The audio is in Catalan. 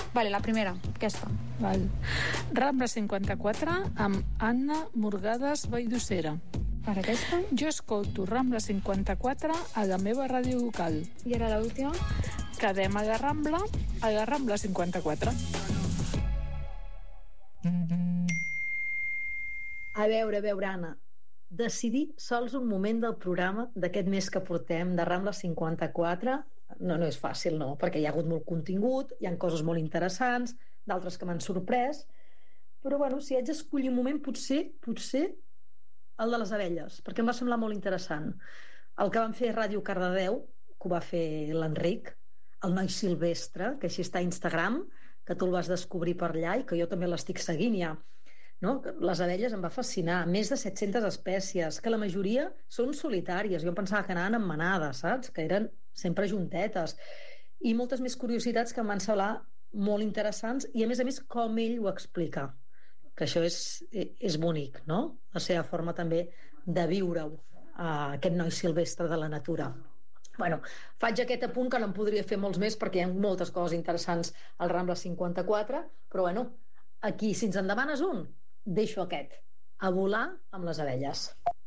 Vale, la primera, aquesta. Val. Rambla 54 amb Anna Morgades Valldossera. Per aquesta. Jo escolto Rambla 54 a la meva ràdio local. I ara l'última. Quedem a la Rambla 54. A veure, Anna, decidir sols un moment del programa d'aquest mes que portem de Rambla 54 no és fàcil, no, perquè hi ha hagut molt contingut, hi ha coses molt interessants, d'altres que m'han sorprès, però bueno, si haig d'escollir un moment, potser el de les abelles, perquè em va semblar molt interessant. El que van fer Ràdio Cardedeu, que ho va fer l'Enric, el noi silvestre, que així està a Instagram, que tu el vas descobrir per allà i que jo també l'estic seguint ja. No? Les abelles em va fascinar, més de 700 espècies, que la majoria són solitàries. Jo em pensava que anaven en manada, saps? Que eren sempre juntetes. I moltes més curiositats que em van semblar molt interessants i, a més, com ell ho explica. Que això és bonic, no? La seva forma també de viure-ho, aquest noi silvestre de la natura. Bueno, faig aquest apunt que no en podria fer molts més perquè hi ha moltes coses interessants al Rambla 54, però bueno, aquí, si ens en demanes un, deixo aquest, a volar amb les abelles.